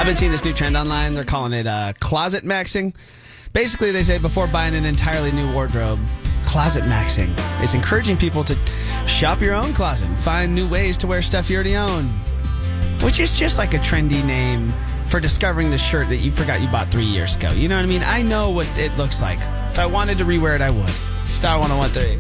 I've been seeing this new trend online. They're calling it closet maxing. Basically, they say before buying an entirely new wardrobe, closet maxing is encouraging people to shop your own closet and find new ways to wear stuff you already own, which is just like a trendy name for discovering the shirt that you forgot you bought 3 years ago. You know what I mean? I know what it looks like. If I wanted to rewear it, I would. Star 101.3.